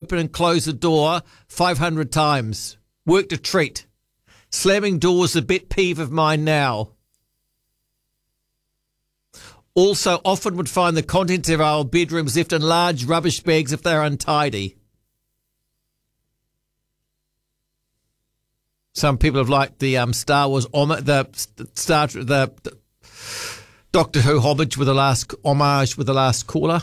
open and close the door 500 times. Worked a treat. Slamming doors a bit peeve of mine now. Also, often would find the contents of our bedrooms left in large rubbish bags if they're untidy. Some people have liked the Star Wars the Doctor Who homage with the last caller.